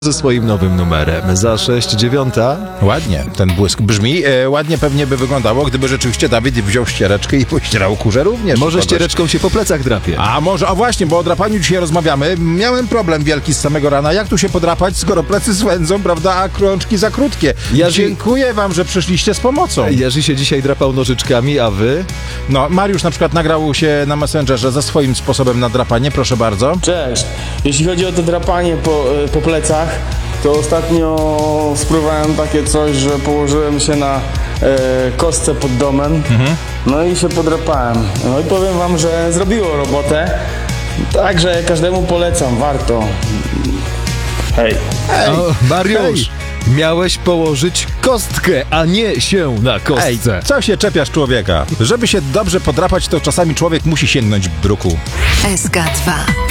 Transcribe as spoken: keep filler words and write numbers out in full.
Ze swoim nowym numerem za sześć dziewiąta. Ładnie ten błysk brzmi. E, ładnie pewnie by wyglądało, gdyby rzeczywiście Dawid wziął ściereczkę i pościerał kurze również. Może kogoś. ściereczką się po plecach drapie. A może, a właśnie, bo o drapaniu dzisiaj rozmawiamy. Miałem problem wielki z samego rana. Jak tu się podrapać, skoro plecy swędzą, prawda, a krączki za krótkie? Jerzy- Dziękuję wam, że przyszliście z pomocą. Jerzy się dzisiaj drapał nożyczkami, a wy? No, Mariusz na przykład nagrał się na Messengerze ze swoim sposobem na drapanie. Proszę bardzo. Cześć. Jeśli chodzi o to drapanie po, po plecach, to ostatnio spróbowałem takie coś, że położyłem się na e, kostce pod domem, mhm. no i się podrapałem. No i powiem wam, że zrobiło robotę, także każdemu polecam, warto. Hej. Ej, O, Mariusz, miałeś położyć kostkę, a nie się na Ej, kostce. co się czepiasz człowieka? Żeby się dobrze podrapać, to czasami człowiek musi sięgnąć bruku. S K dwa.